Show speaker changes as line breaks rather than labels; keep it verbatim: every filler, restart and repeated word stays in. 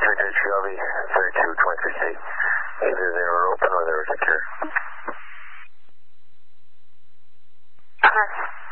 Victor Shelby, thirty-two twenty-three state. Either they were open or they were secure.
Okay.